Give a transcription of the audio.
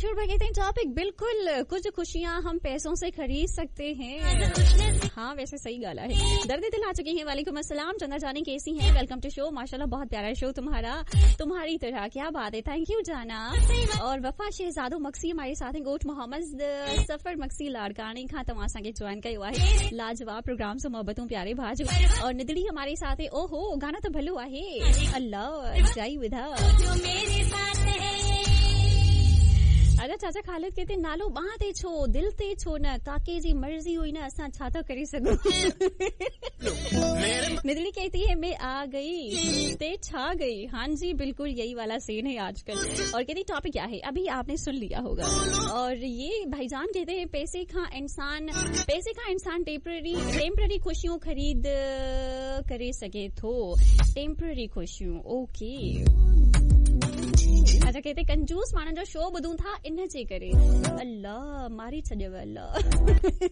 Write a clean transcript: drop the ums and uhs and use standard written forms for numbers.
किशोर भाई कहते हैं टॉपिक बिल्कुल, कुछ खुशियाँ हम पैसों से खरीद सकते हैं। हाँ वैसे सही गाला है। दर्द दिल आ चुके हैं। वालेकुम अस्सलाम। चंदा जानी कैसी हैं? Welcome to show. माशाल्लाह बहुत प्यारा शो तुम्हारा, तुम्हारी तरह। क्या बात है, थैंक यू जाना। और वफा शहजादो मक्सी हमारे साथ हैं। गोट मोहम्मद सफर मक्सी लाड़कानी खां तमाशा के ज्वाइन का हुआ है। लाजवाब प्रोग्राम से मोहब्बतों प्यारे भाजू। और निदड़ी हमारे साथ है। ओहो गाना तो भलो आहे, अल्लाह जाई विधा। अरे चाचा खालिद कहते नालो बाह ते छो, दिल ते छो न, काके जी मर्जी हुई ना असां छा तो करी सघूं। निदड़ी कहती है मैं आ गई ते छा गई। हाँ जी बिल्कुल यही वाला सीन है आजकल। और कहती टॉपिक क्या है अभी आपने सुन लिया होगा। और ये भाईजान कहते हैं पैसे का इंसान टेम्पररी खुशियों खरीद करे सके थो। टेम्पररी खुशियों ओके। अच्छा कहते कंजूस माण्हुनि जो शो ॿुधूं था इन जे करे। अल्लाह मारी छॾियव अल्लाह।